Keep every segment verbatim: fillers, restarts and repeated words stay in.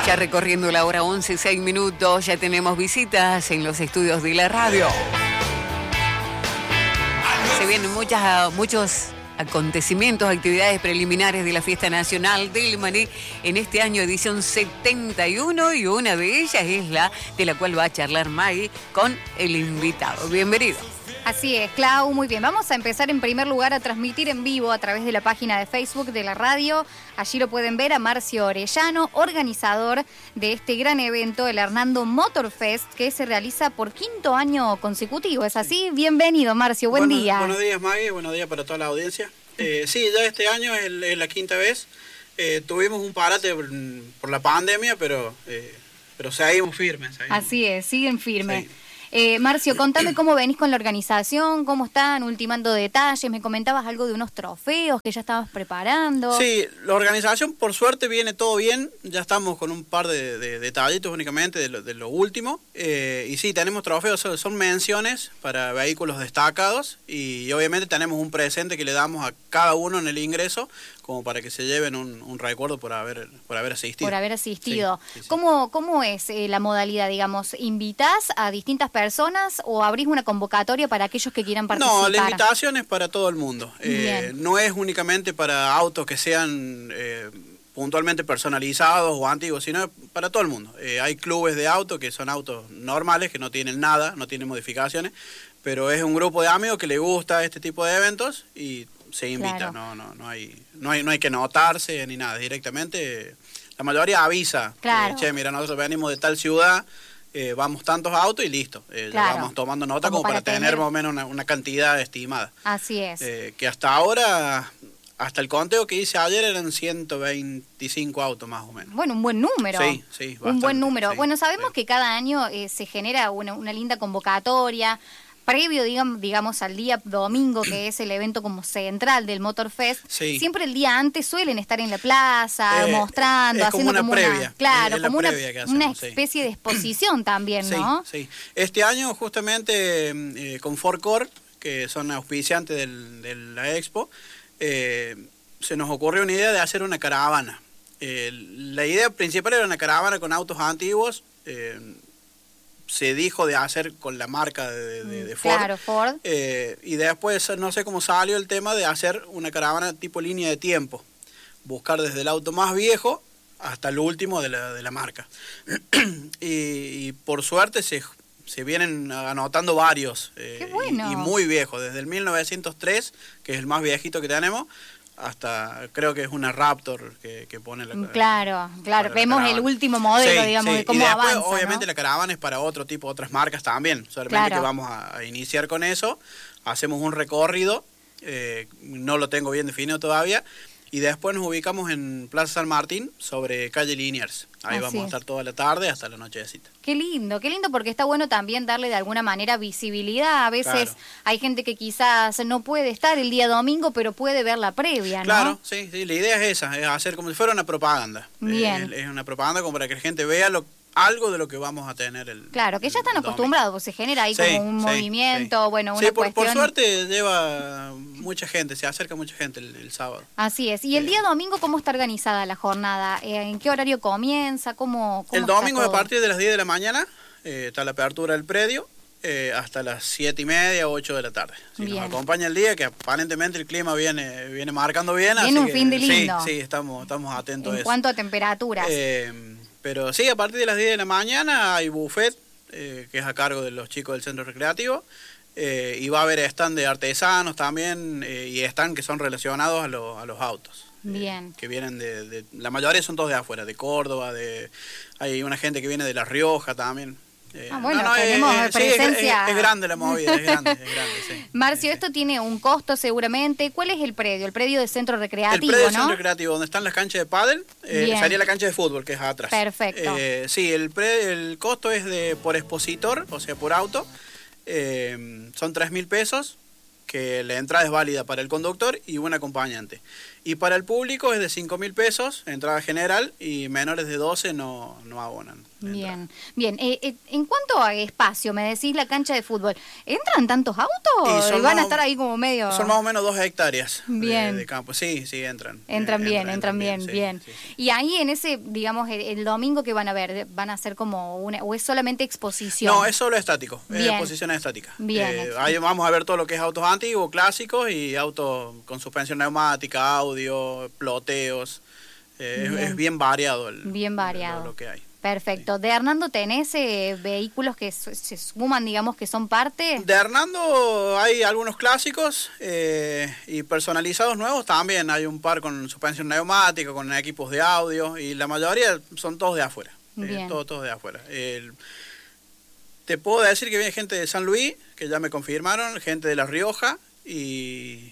Ya recorriendo la hora once, seis minutos, ya tenemos visitas en los estudios de la radio. Se vienen muchas, muchos acontecimientos, actividades preliminares de la Fiesta Nacional del Maní en este año, edición setenta y uno, y una de ellas es la de la cual va a charlar Maggie con el invitado. Bienvenido. Así es, Clau, muy bien. Vamos a empezar en primer lugar a transmitir en vivo a través de la página de Facebook de la radio. Allí lo pueden ver a Marcio Orellano, organizador de este gran evento, el Hernando Motor Fest, que se realiza por quinto año consecutivo. ¿Es así? Bienvenido, Marcio. Buen Bueno, día. Buenos días, Maggie. Buenos días para toda la audiencia. Eh, sí, ya este año es, el, es la quinta vez. Eh, tuvimos un parate por, por la pandemia, pero, eh, pero seguimos firmes. Seguimos. Así es, siguen firmes. Sí. Eh, Marcio, contame cómo venís con la organización, cómo están ultimando detalles. Me comentabas algo de unos trofeos que ya estabas preparando. Sí, la organización por suerte viene todo bien. Ya estamos con un par de, de detallitos únicamente de lo, de lo último. Eh, y sí, tenemos trofeos, son, son menciones para vehículos destacados. Y obviamente tenemos un presente que le damos a cada uno en el ingreso, como para que se lleven un, un recuerdo por haber, por haber asistido. Por haber asistido. Sí, sí, sí. ¿Cómo, cómo es eh, la modalidad, digamos? ¿Invitás a distintas personas o abrís una convocatoria para aquellos que quieran participar? No, la invitación es para todo el mundo. Eh, no es únicamente para autos que sean eh, puntualmente personalizados o antiguos, sino para todo el mundo. Eh, hay clubes de autos que son autos normales, que no tienen nada, no tienen modificaciones, pero es un grupo de amigos que le gusta este tipo de eventos y se invita. Claro. No, no, no hay, no hay, no hay que notarse ni nada. Directamente la mayoría avisa. Claro. Que, che, mira, nosotros venimos de tal ciudad. Eh, vamos tantos autos y listo, eh, claro. ya vamos tomando nota como, como para, para tener, tener más o menos una, una cantidad estimada. Así es. Eh, que hasta ahora, hasta el conteo que hice ayer eran ciento veinticinco autos más o menos. Bueno, un buen número. Sí, sí, bastante, un buen número. Sí, bueno, sabemos sí. que cada año eh, se genera una, una linda convocatoria. Previo, digamos, digamos, al día domingo, que es el evento como central del Motor Fest, sí. Siempre el día antes suelen estar en la plaza, eh, mostrando, es haciendo como una como previa. Una, claro, es como una, hacemos, una especie sí. de exposición también, ¿no? Sí, sí. Este año justamente eh, con Forcor, que son auspiciantes del, de la Expo, eh, se nos ocurrió una idea de hacer una caravana. Eh, la idea principal era una caravana con autos antiguos, eh, se dijo de hacer con la marca de, de, de Ford. Claro, Ford. Eh, y después no sé cómo salió el tema de hacer una caravana tipo línea de tiempo. Buscar desde el auto más viejo hasta el último de la, de la marca. y, y por suerte se, se vienen anotando varios. Eh, ¡Qué bueno! y, y muy viejos. Desde el mil novecientos tres, que es el más viejito que tenemos, hasta creo que es una Raptor que, que pone la Claro, claro, vemos el último modelo, sí, digamos, sí. de cómo y después, avanza, obviamente, ¿no? La caravana es para otro tipo, otras marcas también, solamente claro. que vamos a, a iniciar con eso, hacemos un recorrido, eh, no lo tengo bien definido todavía, y después nos ubicamos en Plaza San Martín, sobre calle Liniers. Ahí Así vamos es. a estar toda la tarde hasta la nochecita. Qué lindo, qué lindo, porque está bueno también darle de alguna manera visibilidad. A veces claro. hay gente que quizás no puede estar el día domingo, pero puede ver la previa, ¿no? Claro, sí, sí, la idea es esa, es hacer como si fuera una propaganda. Bien. Es, es una propaganda como para que la gente vea lo algo de lo que vamos a tener el Claro, que ya están el acostumbrados, pues se genera ahí sí, como un sí, movimiento, sí. bueno, una sí, por, cuestión... por suerte lleva mucha gente, se acerca mucha gente el, el sábado. Así es. ¿Y el día domingo cómo está organizada la jornada? ¿En qué horario comienza? ¿Cómo, cómo el domingo a partir de las diez de la mañana eh, está la apertura del predio. Eh, hasta las siete y media, ocho de la tarde. Si bien. Nos acompaña el día, que aparentemente el clima viene viene marcando bien. Viene un que, fin de lindo. Sí, sí, estamos, estamos atentos en a eso. En cuanto a temperaturas. Eh, pero sí, a partir de las diez de la mañana hay buffet, eh, que es a cargo de los chicos del centro recreativo, eh, y va a haber stand de artesanos también, eh, y stand que son relacionados a, lo, a los autos. Bien. Eh, que vienen de, de, la mayoría son todos de afuera, de Córdoba, de hay una gente que viene de La Rioja también. Eh, ah, bueno, no, no, tenemos eh, presencia. Sí, es, es, es grande la movida, es grande, es grande, sí. Marcio, sí, esto sí. tiene un costo seguramente. ¿Cuál es el predio? El predio del centro recreativo, El predio del ¿no? centro recreativo, donde están las canchas de pádel, eh, sería la cancha de fútbol, que es atrás. Perfecto. Eh, sí, el, pre, el costo es de por expositor, o sea, por auto. Eh, son tres mil pesos, que la entrada es válida para el conductor y un acompañante. Y para el público es de cinco mil pesos, entrada general, y menores de doce no, no abonan. Bien, bien. Eh, eh, en cuanto a espacio, me decís la cancha de fútbol, ¿entran tantos autos? ¿Y van más, a estar ahí como medio...? Son más o menos dos hectáreas bien. De, de campo. Sí, sí, entran. Entran eh, bien, entran, entran bien, bien. bien. Sí, sí, sí. Y ahí en ese, digamos, el, el domingo que van a ver, ¿van a hacer como una, o es solamente exposición? No, es solo estático, bien. es exposición estática. Bien. Eh, ahí vamos a ver todo lo que es autos antiguos, clásicos y autos con suspensión neumática, audio, ploteos. Eh, bien. Es, es bien variado el, bien variado. Lo, lo que hay. Perfecto. Sí. ¿De Hernando tenés eh, vehículos que se, se suman, digamos, que son parte? De Hernando hay algunos clásicos eh, y personalizados nuevos también. Hay un par con suspensión neumática, con equipos de audio y la mayoría son todos de afuera. Bien. Eh, todos, todos de afuera. El, te puedo decir que viene gente de San Luis, que ya me confirmaron, gente de La Rioja y,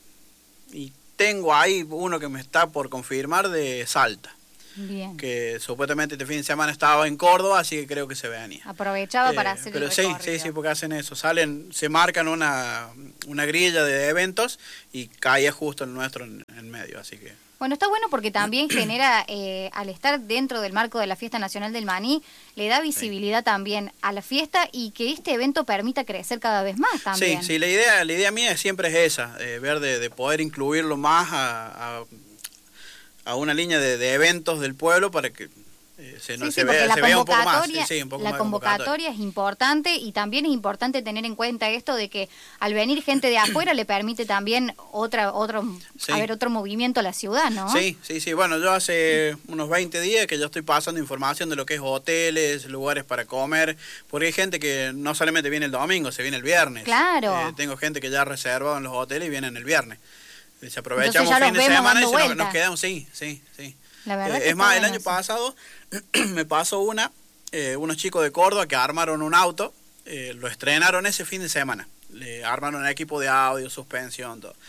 y tengo ahí uno que me está por confirmar de Salta. Bien. Que supuestamente este fin de semana estaba en Córdoba, así que creo que se venía. Aprovechaba eh, para hacer pero el sí, recorrido. sí, sí, porque hacen eso. Salen, se marcan una, una grilla de eventos y caía justo el nuestro en, en medio, así que... Bueno, está bueno porque también genera, eh, al estar dentro del marco de la Fiesta Nacional del Maní, le da visibilidad sí. también a la fiesta y que este evento permita crecer cada vez más también. Sí, sí, la idea, la idea mía siempre es esa, eh, ver de, de poder incluirlo más a... a a una línea de, de eventos del pueblo para que eh, se, no, sí, se, sí, vea, la se vea un poco más. Sí, sí, un poco la más convocatoria, convocatoria es importante y también es importante tener en cuenta esto de que al venir gente de afuera le permite también otra, otro, sí. a ver, otro movimiento a la ciudad, ¿no? Sí, sí, sí. Bueno, yo hace unos veinte días que yo estoy pasando información de lo que es hoteles, lugares para comer, porque hay gente que no solamente viene el domingo, se viene el viernes. Claro. Eh, tengo gente que ya ha reservado en los hoteles y vienen el viernes. Se aprovechamos fin de semana y se nos, nos quedamos, sí, sí, sí. La verdad eh, que es más, el bueno año eso. pasado me pasó una, eh, unos chicos de Córdoba que armaron un auto, eh, lo estrenaron ese fin de semana, le armaron un equipo de audio, suspensión, todo.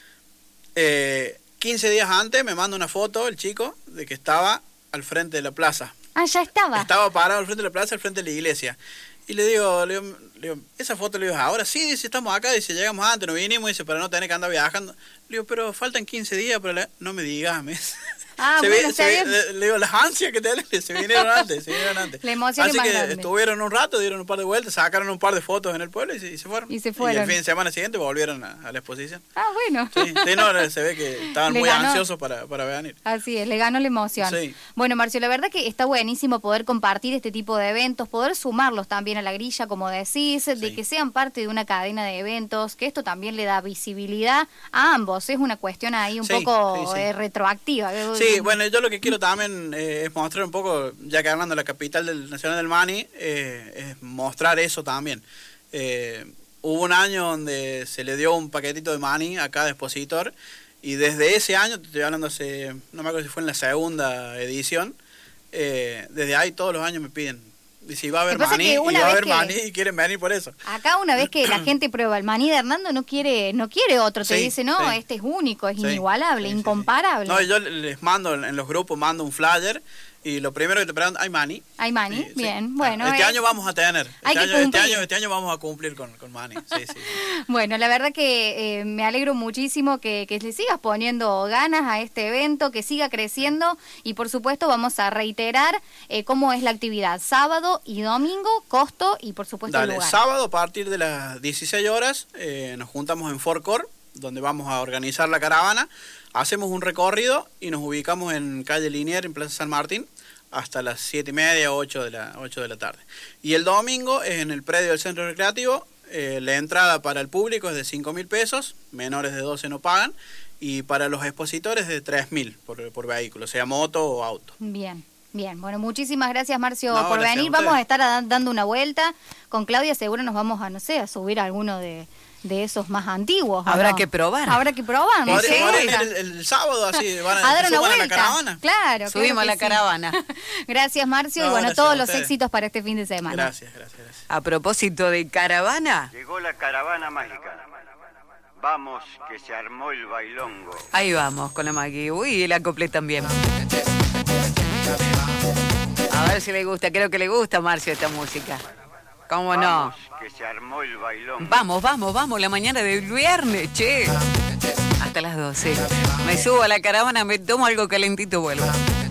Eh, quince días antes me manda una foto el chico de que estaba al frente de la plaza. Ah, ya estaba. Estaba parado al frente de la plaza, al frente de la iglesia. Y le digo, le digo, le digo esa foto le digo, ahora sí, dice, estamos acá, dice, llegamos antes, nos vinimos, dice, para no tener que andar viajando. Le digo, pero faltan quince días, pero la... no me digas, me... Ah, se bueno, ve, se ve, le, le digo, las ansias que tenés, se vinieron antes, se vinieron antes. La emoción Así es más que grande. estuvieron un rato, dieron un par de vueltas, sacaron un par de fotos en el pueblo y se, y se fueron. Y se fueron. Y el fin de semana siguiente volvieron a, a la exposición. Ah, bueno. Sí, sí, no, se ve que estaban Le muy ganó. ansiosos para, para venir. Así es, le ganó la emoción. Sí. Bueno, Marcio, la verdad que está buenísimo poder compartir este tipo de eventos, poder sumarlos también a la grilla, como decís, de Sí. que sean parte de una cadena de eventos, que esto también le da visibilidad a ambos. Es una cuestión ahí un Sí, poco sí, sí. eh, retroactiva. Sí, bueno, yo lo que quiero también eh, es mostrar un poco, ya que hablando de la capital del Nacional del Maní, eh, es mostrar eso también. Eh, hubo un año donde se le dio un paquetito de maní a cada expositor y desde ese año, te estoy hablando hace, no me acuerdo si fue en la segunda edición, eh, desde ahí todos los años me piden. Y si va a haber Lo que pasa maní, que y una va a vez haber que- maní y quieren venir por eso. Acá una vez que la gente prueba el maní de Hernando no quiere no quiere otro, te Sí, dice, no, sí. este es único, es Sí, inigualable, sí, sí, sí. incomparable. No, y yo les mando en los grupos, mando un flyer y lo primero que te preguntan, ¿hay maní? Hay maní, Sí, sí. bien, bueno. Este eh, año vamos a tener, hay este que año, este, cumplir. año, este año vamos a cumplir con, con maní. Sí, sí. Bueno, la verdad que eh, me alegro muchísimo que, que le sigas poniendo ganas a este evento, que siga creciendo y por supuesto vamos a reiterar eh, cómo es la actividad, sábado y domingo, costo y por supuesto el Dale, lugar. sábado a partir de las dieciséis horas eh, nos juntamos en Forcor, donde vamos a organizar la caravana, hacemos un recorrido y nos ubicamos en calle Linier, en Plaza San Martín, hasta las siete y media, ocho de la, ocho de la tarde. Y el domingo es en el predio del Centro Recreativo, eh, la entrada para el público es de cinco mil pesos, menores de doce no pagan, y para los expositores de tres mil por, por vehículo, sea moto o auto. Bien. Bien, bueno, muchísimas gracias Marcio No, por gracias venir. a ustedes. Vamos a estar a- dando una vuelta con Claudia, seguro nos vamos a, no sé, a subir a alguno de, de esos más antiguos. ¿o Habrá no? que probar. Habrá que probar, no Podría- sé. podría ir el, el sábado así, van a, A dar se una suban a vuelta. la caravana. Claro, Subimos claro a que la sí. caravana. Gracias Marcio No, y bueno, gracias todos a los ustedes. éxitos para este fin de semana. Gracias, gracias, gracias. A propósito de caravana, Llegó la caravana mágica. Vamos, que se armó el bailongo. ahí vamos con la Maggie. Uy, y el acople también. A ver si le gusta, creo que le gusta a Marcio esta música. ¿Cómo no? Vamos, que se armó el bailongo. Vamos, vamos, vamos, la mañana del viernes, che. Hasta hasta las doce. Me subo a la caravana, me tomo algo calentito, vuelvo.